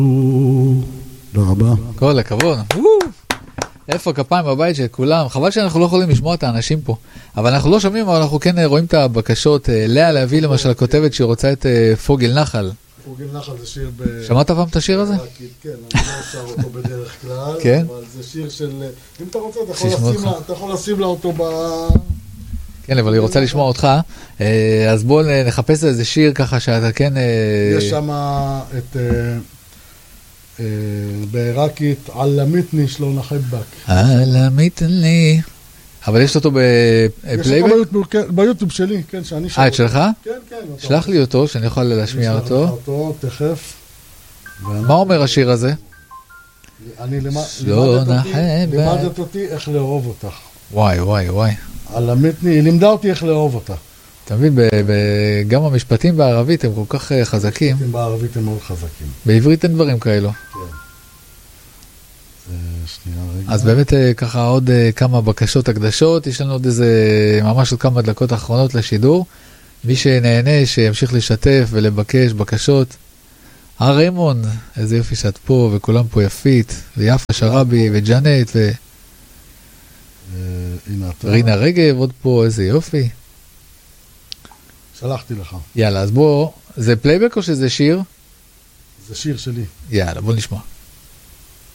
תודה רבה. כל הכבוד. איפה כפיים בבית של כולם? חבל שאנחנו לא יכולים לשמוע את האנשים פה. אבל אנחנו לא שומעים, אבל אנחנו כן רואים את הבקשות. לאה להביא למשל כותבת שהיא רוצה את פוגל נחל. פוגל נחל זה שיר שמעת פעם את השיר הזה? כן, אני לא שר אותו בדרך כלל, כן? אבל זה שיר של... אם אתה רוצה, אתה יכול לשים לה אותו ב... כן, אבל היא רוצה לשמוע אותך. אז בואו נחפש איזה שיר ככה שאתה כן... יש שם את... בעיראקית, עלמיתני שלא נחבק. עלמיתני. אבל יש אותו בפלייבק? יש אותו ביוטיוב שלי, כן, שאני שר. את שלך? כן, כן. שלח לי אותו, שאני יכול להשמיע אותו. אני שלח אותו, תכף. מה אומר השיר הזה? לימדת אותי איך לאהוב אותך. וואי, וואי, וואי. עלמיתני, היא לימדה אותי איך לאהוב אותה. אתה מבין, גם המשפטים בערבית הם כל כך חזקים. המשפטים בערבית הם מאוד חזקים. בעברית אין דברים כאלו. כן. שנייה רגע. אז באמת ככה עוד כמה בקשות הקדשות, יש לנו עוד איזה ממש עוד כמה דקות האחרונות לשידור. מי שנהנה שימשיך לשתף ולבקש בקשות. ריימון, איזה יופי שאת פה וכולם פה יפית, ויפה שרבי וג'נט ורינה רגב עוד פה, איזה יופי. שלחתי לך. יאללה, אז בוא, זה פלייבק או שזה שיר? זה שיר שלי. יאללה, בוא נשמע.